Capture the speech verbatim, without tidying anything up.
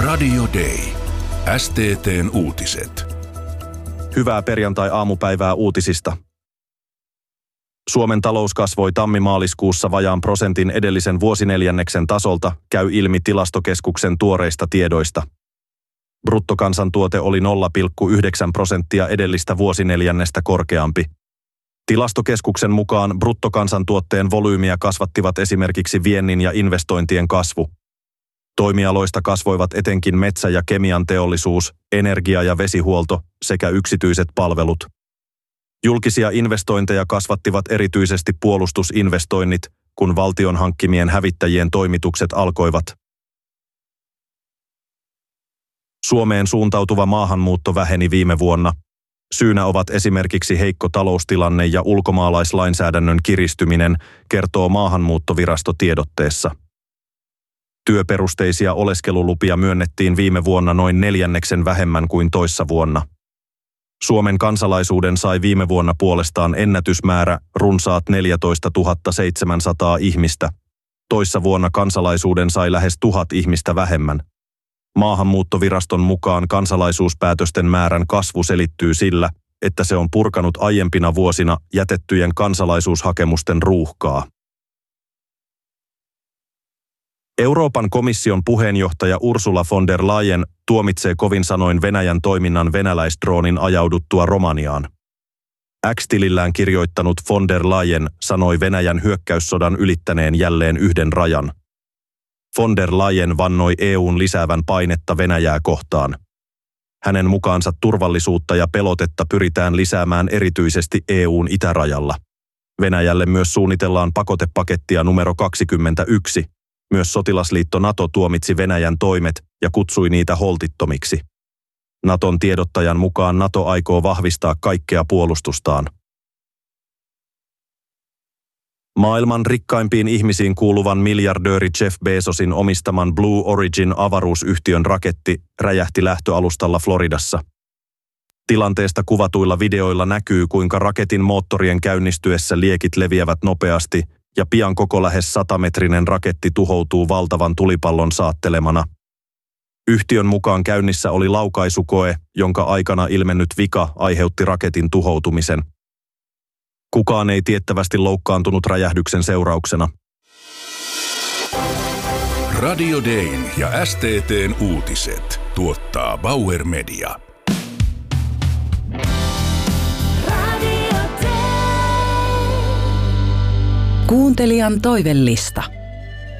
Radio Day. S T T:n uutiset. Hyvää perjantai-aamupäivää uutisista. Suomen talous kasvoi tammi-maaliskuussa vajaan prosentin edellisen vuosineljänneksen tasolta, käy ilmi Tilastokeskuksen tuoreista tiedoista. Bruttokansantuote oli nolla pilkku yhdeksän prosenttia edellistä vuosineljännestä korkeampi. Tilastokeskuksen mukaan bruttokansantuotteen volyymiä kasvattivat esimerkiksi viennin ja investointien kasvu. Toimialoista kasvoivat etenkin metsä- ja kemian teollisuus, energia- ja vesihuolto sekä yksityiset palvelut. Julkisia investointeja kasvattivat erityisesti puolustusinvestoinnit, kun valtion hankkimien hävittäjien toimitukset alkoivat. Suomeen suuntautuva maahanmuutto väheni viime vuonna. Syynä ovat esimerkiksi heikko taloustilanne ja ulkomaalaislainsäädännön kiristyminen, kertoo Maahanmuuttovirasto tiedotteessa. Työperusteisia oleskelulupia myönnettiin viime vuonna noin neljänneksen vähemmän kuin toissa vuonna. Suomen kansalaisuuden sai viime vuonna puolestaan ennätysmäärä runsaat neljätoistatuhatta seitsemänsataa ihmistä. Toissa vuonna kansalaisuuden sai lähes tuhat ihmistä vähemmän. Maahanmuuttoviraston mukaan kansalaisuuspäätösten määrän kasvu selittyy sillä, että se on purkanut aiempina vuosina jätettyjen kansalaisuushakemusten ruuhkaa. Euroopan komission puheenjohtaja Ursula von der Leyen tuomitsee kovin sanoin Venäjän toiminnan venäläisdroonin ajauduttua Romaniaan. X-tilillään kirjoittanut von der Leyen sanoi Venäjän hyökkäyssodan ylittäneen jälleen yhden rajan. Von der Leyen vannoi E U:n lisäävän painetta Venäjää kohtaan. Hänen mukaansa turvallisuutta ja pelotetta pyritään lisäämään erityisesti E U:n itärajalla. Venäjälle myös suunnitellaan pakotepakettia numero kaksikymmentäyksi. Myös sotilasliitto NATO tuomitsi Venäjän toimet ja kutsui niitä holtittomiksi. Naton tiedottajan mukaan NATO aikoo vahvistaa kaikkea puolustustaan. Maailman rikkaimpiin ihmisiin kuuluvan miljardööri Jeff Bezosin omistaman Blue Origin avaruusyhtiön raketti räjähti lähtöalustalla Floridassa. Tilanteesta kuvatuilla videoilla näkyy, kuinka raketin moottorien käynnistyessä liekit leviävät nopeasti ja pian koko lähes satametrinen raketti tuhoutuu valtavan tulipallon saattelemana. Yhtiön mukaan käynnissä oli laukaisukoe, jonka aikana ilmennyt vika aiheutti raketin tuhoutumisen. Kukaan ei tiettävästi loukkaantunut räjähdyksen seurauksena. Radio Dayn ja S T T:n uutiset tuottaa Bauer Media. Kuuntelijan toivellista.